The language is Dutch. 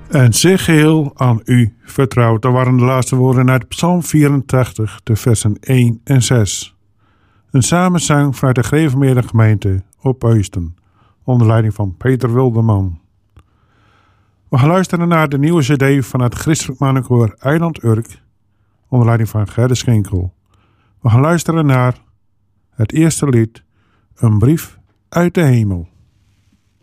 En zich geheel aan u vertrouwd. Dat waren de laatste woorden uit Psalm 84, de versen 1 en 6. Een samenzang vanuit de gereformeerde gemeente op Heusden, onder leiding van Peter Wilderman. We gaan luisteren naar de nieuwe cd van het christelijk mannenkoor Eiland Urk, onder leiding van Gerda Schenkel. We gaan luisteren naar het eerste lied, Een brief uit de hemel.